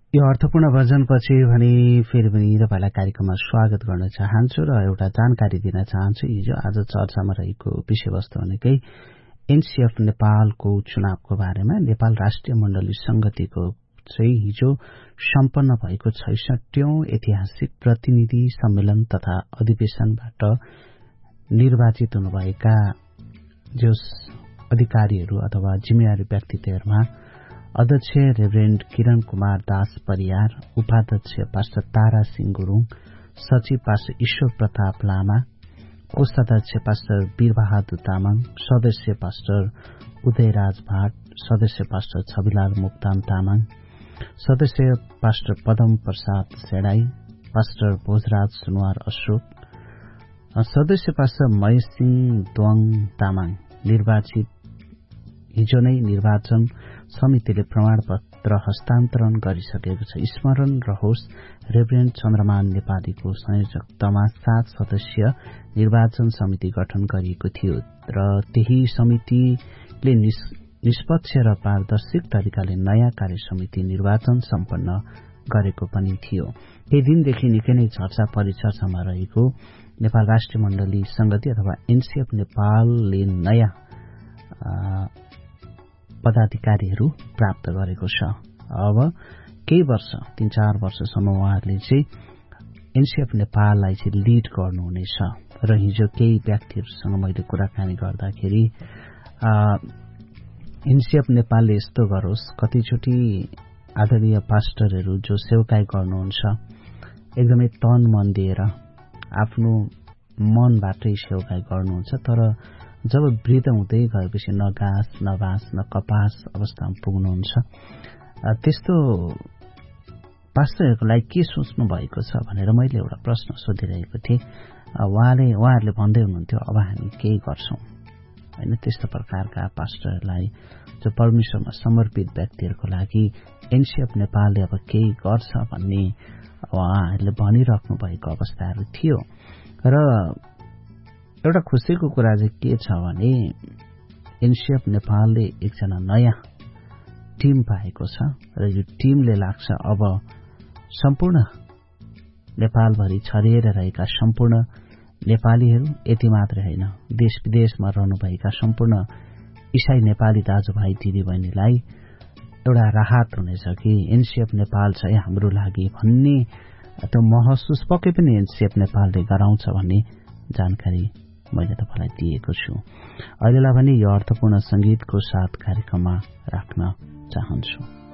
यो अर्थपूर्ण भजनपछि भने फेरि पनि तपाईलाई कार्यक्रममा स्वागत गर्न चाहन्छु र एउटा जानकारी दिन चाहन्छु। हिजो आज चर्चामा रहेको विषयवस्तु भनेकै एनसीएफ नेपालको चुनावको बारेमा। नेपाल राष्ट्रिय मण्डली संगतिको चाहिँ हिजो सम्पन्न भएको 66औं ऐतिहासिक प्रतिनिधि सम्मेलन तथा अधिवेशनबाट निर्वाचित हुनुभएका जो अधिकारीहरू अथवा जिम्मेवारी व्यक्तित्वहरूमा अध्यक्ष रेभरेन्ड किरण कुमार दास परियार, उपाध्यक्ष पास्टर तारा सिंह गुरूङ, सचिव पास्टर ईश्वर प्रताप लामा, कोषाध्यक्ष पास्टर वीरबहादुर तामाङ, सदस्य पास्टर उदयराज भाट, सदस्य पास्टर छविलाल मोक्तान तामाङ, सदस्य पास्टर पदम प्रसाद सेडाई, पास्टर भोजराज सुनवार अशोक, सदस्य पास्टर महेश सिंह दोङ तामाङ निर्वाचित। हिजो नै निर्वाचन समितिले प्रमाणपत्र हस्तान्तरण गरिसकेको छ। स्मरण रहोस्, रेभरेन्ड चन्द्रमान नेपालीको संयोजकतामा 7 सदस्यीय निर्वाचन समिति गठन गरिएको थियो र त्यही समितिले निष्पक्ष र पारदर्शी तरिकाले नयाँ कार्य समिति निर्वाचन सम्पन्न गरेको पनि थियो। केही दिनदेखि निकै नै चर्चा परिचर्चामा रहेको नेपाल राष्ट्रिय मण्डली संगति अथवा एनसीएफ नेपालले नयाँ पदाधिकारीहरू प्राप्त गरेको छ। अब केही वर्ष 3-4 वर्षसम्म उहाँहरूले चाहिँ एनसीएफ नेपाललाई चाहिँ लिड गर्नुहुनेछ र हिजो केही व्यक्तिहरूसँग मैले कुराकानी गर्दाखेरि एनसीएफ नेपालले यस्तो गरोस्, कतिचोटि आदरणीय पास्टरहरू जो सेवकाई गर्नुहुन्छ एकदमै तन मन दिएर आफ्नो मनबाटै सेवकाई गर्नुहुन्छ, तर जब वृद्ध हुँदै गएपछि न घाँस न बाँस न कपास अवस्थामा पुग्नुहुन्छ। त्यस्तो पास्टरहरूको लागि के सोच्नु भएको छ भनेर मैले एउटा प्रश्न सोधिरहेको थिएँ। उहाँहरूले भन्दै हुनुहुन्थ्यो अब हामी केही गर्छौं हैन। त्यस्तो प्रकारका पास्टरहरूलाई जो परमेश्वरमा समर्पित व्यक्तिहरूको लागि एनसीएफ नेपालले अब केही गर्छ भन्ने उहाँहरूले भनिराख्नु भएको अवस्थाहरू थियो। र एउटा खुसीको कुरा चाहिँ के छ भने एनसीएफ नेपालले एकजना नयाँ टिम पाएको छ र यो टिमले लाग्छ अब सम्पूर्ण नेपालभरि छरिएर रहेका सम्पूर्ण नेपालीहरू, यति मात्रै होइन देश विदेशमा रहनुभएका सम्पूर्ण इसाई नेपाली दाजुभाइ दिदीबहिनीलाई एउटा राहत हुनेछ कि एनसीएफ नेपाल छ हाम्रो लागि भन्ने त्यो महसुस पक्कै पनि एनसीएफ नेपालले गराउँछ भन्ने जानकारी मैले तपाईलाई दिएको छु। अहिलेलाई भने यो अर्थपूर्ण संगीतको साथ कार्यक्रममा राख्न चाहन्छु।